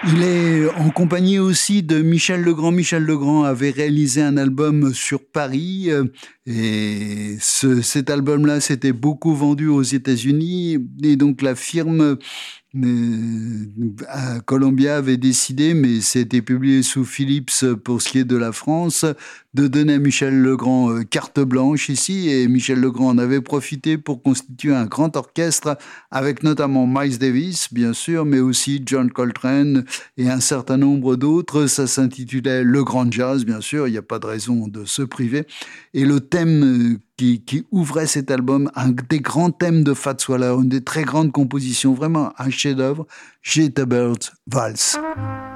Il est en compagnie aussi de Michel Legrand. Michel Legrand avait réalisé un album sur Paris et cet album-là s'était beaucoup vendu aux États-Unis et donc la firme Columbia avait décidé, mais c'était publié sous Philips pour ce qui est de la France, de donner à Michel Legrand carte blanche ici, et Michel Legrand en avait profité pour constituer un grand orchestre avec notamment Miles Davis, bien sûr, mais aussi John Coltrane et un certain nombre d'autres. Ça s'intitulait Le Grand Jazz, bien sûr, il n'y a pas de raison de se priver. Et le thème qui ouvrait cet album, un des grands thèmes de Fats Waller, une des très grandes compositions, vraiment un chef-d'œuvre, Jitterbug Valse.